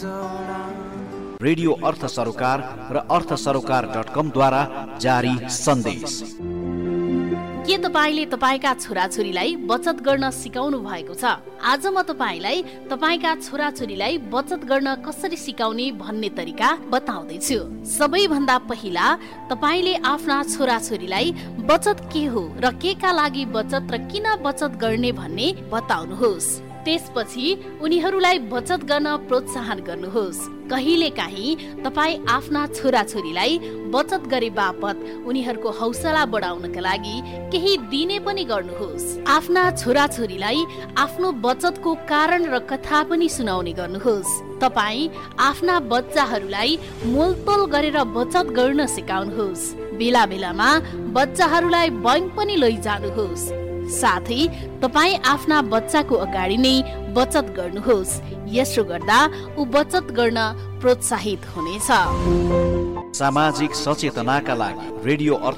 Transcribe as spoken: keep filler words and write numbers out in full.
Radio अर्थ सरोकार र अर्थ सरोकार डट कम द्वारा जारी सन्देश। के तपाईले तपाईका छोराछोरीलाई बचत गर्न सिकाउनु भएको छ? आज म तपाईलाई तपाईका छोराछोरीलाई बचत गर्न कसरी सिकाउने भन्ने तरिका बताउँदैछु। सबैभन्दा पहिला तपाईले आफ्ना छोराछोरीलाई बचत के हो र के का लागि बचत र किन बचत गर्ने भन्ने बताउनुहोस्। त्यसपछि उनीहरूलाई बचत गर्न प्रोत्साहन गर्नुहोस्। कहिलेकाहीँ तपाईँ आफ्ना छोराछोरीलाई बचत गरे बापत उनीहरूको हौसला बढाउनका लागि केही दिने पनि गर्नुहोस्। आफ्ना छोराछोरीलाई आफ्नो बचतको कारण र कथा पनि सुनाउने गर्नुहोस्। तपाईँ आफ्ना बच्चाहरूलाई मोलतोल गरेर बचत गर्न सिकाउनुहोस्। बेला बेलामा बच्चाहरूलाई बैंक पनि लैजानुहोस्। साथै तपाईँ आफ्ना बच्चाको अगाडि नै बचत गर्नुहोस्। यसो गर्दा ऊ बचत गर्न प्रोत्साहित हुनेछ। सामाजिक सचेतनाका लागि रेडियो अर्थ